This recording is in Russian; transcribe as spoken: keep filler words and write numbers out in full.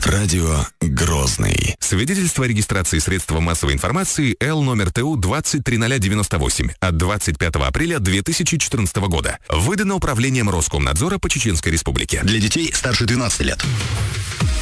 Радио Грозный. Свидетельство о регистрации средства массовой информации Л номер ТУ двадцать три ноль девяносто восемь от двадцать пятого апреля две тысячи четырнадцатого года. Выдано Управлением Роскомнадзора по Чеченской Республике. Для детей старше двенадцати лет.